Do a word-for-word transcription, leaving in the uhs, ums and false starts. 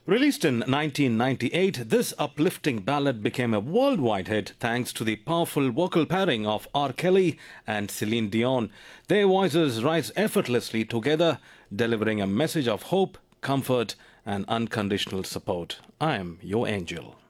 Released in nineteen ninety-eight, this uplifting ballad became a worldwide hit thanks to the powerful vocal pairing of R. Kelly and Celine Dion. Their voices rise effortlessly together, delivering a message of hope, comfort, and unconditional support. I am your angel.